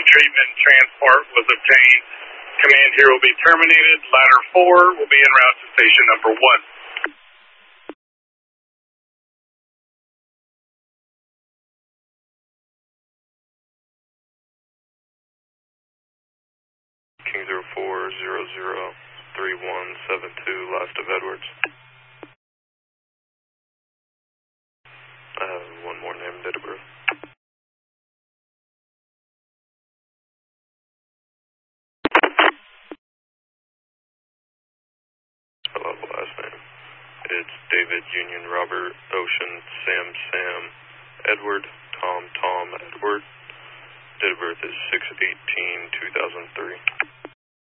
treatment transport was obtained. Command here will be terminated. Ladder 4 will be en route to station number 1. King 04003172, last of Edwards. I have one more name, date of birth. Spell out the last name. It's David, Union, Robert, Ocean, Sam, Edward, Tom, Edward. Date of birth is 6/18/2003.